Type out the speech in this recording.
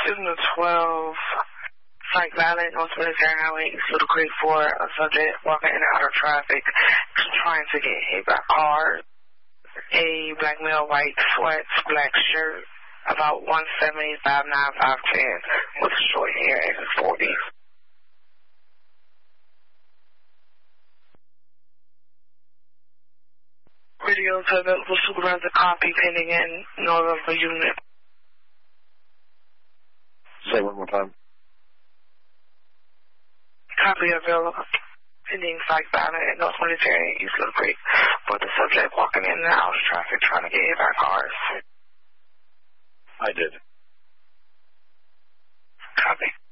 Student 12, Psych Valley, North Military Highway, East Little Creek for a subject walking in and out of traffic, trying to get hit by cars. A black male, white sweats, black shirt, about 170, 5'9", 5'10", with short hair in his 40s. Videos available, supervisor copy pending in Northern Unit. Say one more time. Copy available pending Psych Valley at North Military East Little Creek for the subject walking in and out of traffic trying to get hit by cars. I did. Copy.